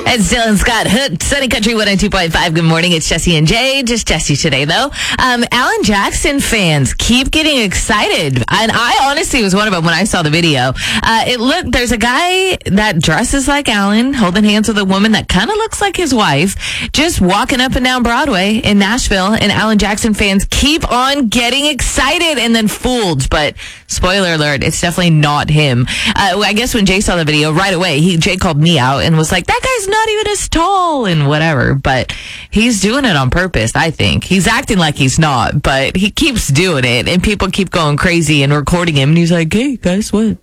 It's Dylan Scott, Hooked, Sunny Country 102.5. Good morning. It's Jesse and Jay. Just Jesse today, though. Alan Jackson fans keep getting excited. And I honestly was one of them when I saw the video. There's a guy that dresses like Alan, holding hands with a woman that kind of looks like his wife, just walking up and down Broadway in Nashville. And Alan Jackson fans keep on getting excited and then fooled. But spoiler alert, it's definitely not him. I guess when Jay saw the video right away, Jay called me out and was like, that guy's not even as tall and whatever, but he's doing it on purpose. I think he's acting like he's not, but he keeps doing it and people keep going crazy and recording him and he's like, hey guys, what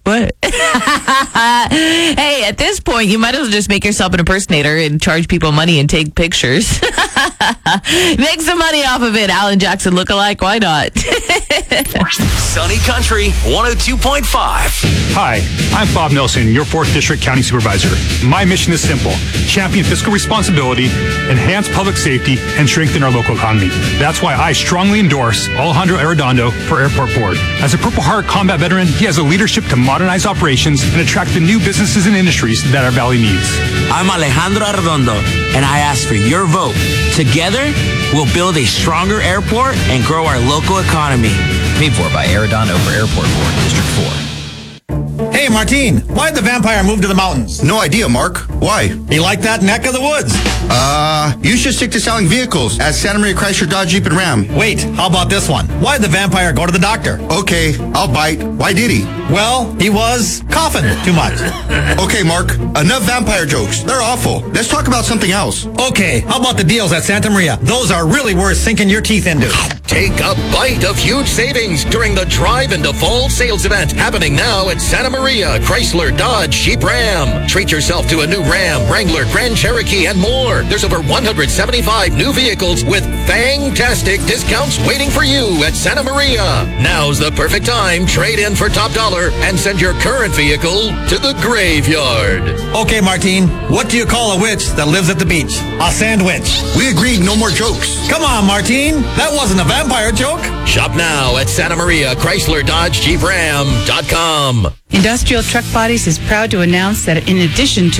hey, at this point you might as well just make yourself an impersonator and charge people money and take pictures. Make some money off of it, Alan Jackson lookalike. Why not? Sunny Country 102.5. Hi, I'm Bob Nelson, your 4th District County Supervisor. My mission is simple: champion fiscal responsibility, enhance public safety, and strengthen our local economy. That's why I strongly endorse Alejandro Arredondo for Airport Board. As a Purple Heart combat veteran, he has the leadership to modernize operations and attract the new businesses and industries that our valley needs. I'm Alejandro Arredondo, and I ask for your vote. Together, we'll build a stronger airport and grow our local economy. Paid for by Arredondo for Airport Board, District 4. Hey, Martine, why'd the vampire move to the mountains? No idea, Mark. Why? He liked that neck of the woods. You should stick to selling vehicles at Santa Maria Chrysler Dodge Jeep and Ram. Wait, how about this one? Why'd the vampire go to the doctor? Okay, I'll bite. Why did he? Well, he was coughing too much. Okay, Mark, enough vampire jokes. They're awful. Let's talk about something else. Okay, how about the deals at Santa Maria? Those are really worth sinking your teeth into. Take a bite of huge savings during the Drive into Fall sales event happening now at Santa Maria Chrysler Dodge Jeep Ram. Treat yourself to a new Ram, Wrangler, Grand Cherokee, and more. There's over 175 new vehicles with fantastic discounts waiting for you at Santa Maria. Now's the perfect time. Trade in for top dollar and send your current vehicle to the graveyard. Okay, Martine, what do you call a witch that lives at the beach? A sandwich. We agreed, no more jokes. Come on, Martine. That wasn't a vampire joke. Shop now at Santa Maria Chrysler Dodge Jeep Ram.com. Industrial Truck Bodies is proud to announce that in addition to